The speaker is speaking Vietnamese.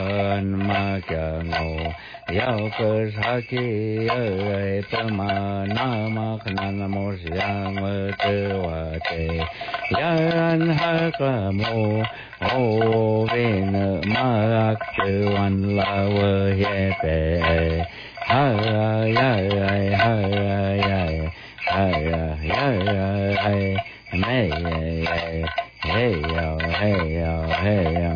ơn ma chờ ngộ giáo cơ sa chi ơi pa ma na ma khana mô siang mơ tư wa te yan ha ka mô ô vin ma tư wan la vơ ye te ha ya ha ya ha ya me hey yo